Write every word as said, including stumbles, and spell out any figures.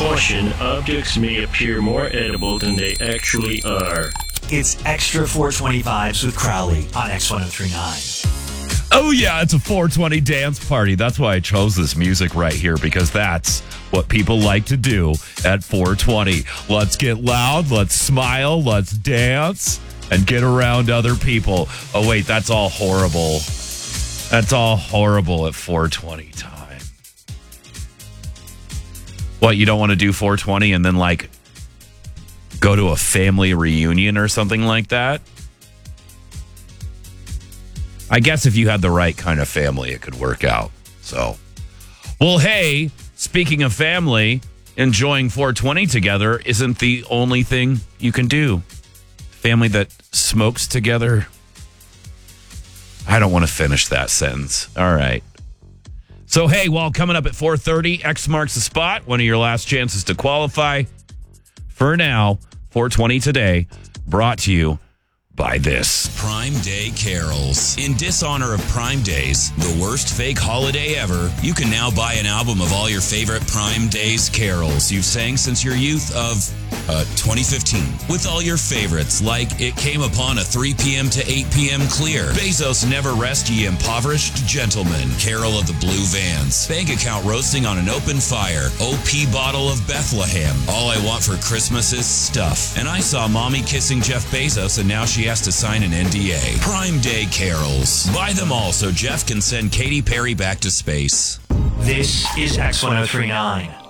Caution, objects may appear more edible than they actually are. It's Extra four twenty Vibes with Crowley on X ten thirty-nine. Oh, yeah, it's a four twenty dance party. That's why I chose this music right here, because that's what people like to do at four twenty. Let's get loud, let's smile, let's dance, and get around other people. Oh, wait, that's all horrible. That's all horrible at four twenty time. What, you don't want to do four twenty and then, like, go to a family reunion or something like that? I guess if you had the right kind of family, it could work out. So, well, hey, speaking of family, enjoying four twenty together isn't the only thing you can do. Family that smokes together. I don't want to finish that sentence. All right. So, hey, well, coming up at four thirty, X marks the spot. One of your last chances to qualify. For now, four twenty today, brought to you by this. Prime Day Carols. In dishonor of Prime Days, the worst fake holiday ever, you can now buy an album of all your favorite Prime Days carols you've sang since your youth of uh, twenty fifteen. With all your favorites, like It Came Upon a three p.m. to eight p.m. Clear, Bezos Never Rest Ye Impoverished Gentlemen, Carol of the Blue Vans, Bank Account Roasting on an Open Fire, O P Bottle of Bethlehem, All I Want for Christmas is Stuff, and I Saw Mommy Kissing Jeff Bezos and Now She Has to Sign an N D A. Prime Day carols. Buy them all so Jeff can send Katy Perry back to space. This is X ten thirty-nine.